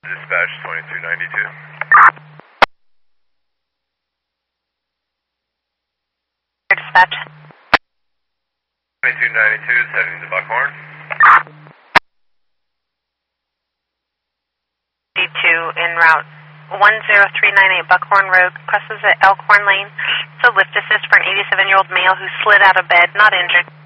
Dispatch 2292. Dispatch. 2292, setting to Buckhorn. D2 en route 10398 Buckhorn Road, crosses at Elkhorn Lane. So lift assist for an 87-year-old male who slid out of bed, not injured.